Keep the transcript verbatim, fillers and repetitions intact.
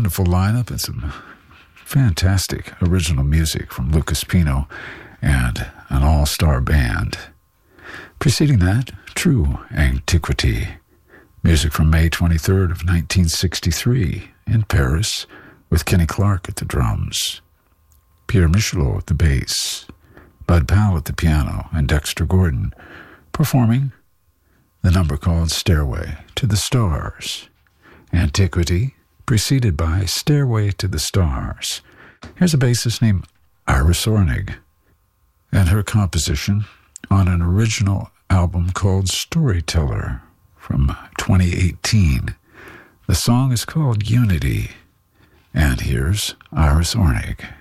wonderful lineup and some fantastic original music from Lucas Pino and an all-star band. Preceding that, True Antiquity, music from May twenty-third of nineteen sixty-three in Paris with Kenny Clarke at the drums, Pierre Michelot at the bass, Bud Powell at the piano, and Dexter Gordon performing the number called Stairway to the Stars. Antiquity, preceded by Stairway to the Stars. Here's a bassist named Iris Ornig and her composition on an original album called Storyteller from twenty eighteen. The song is called Unity, and here's Iris Ornig.